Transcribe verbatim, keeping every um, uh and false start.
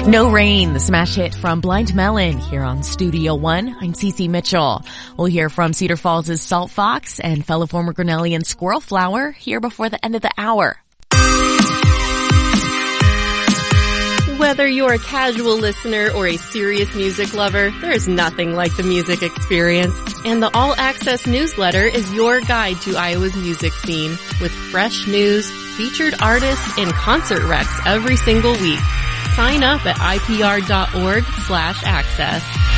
No Rain, the smash hit from Blind Melon here on Studio One. I'm Cece Mitchell. We'll hear from Cedar Falls' Salt Fox and fellow former Grinnellian Squirrel Flower here before the end of the hour. Whether you're a casual listener or a serious music lover, there's nothing like the music experience. And the All Access newsletter is your guide to Iowa's music scene with fresh news, featured artists, and concert recs every single week. Sign up at I P R dot org slash access.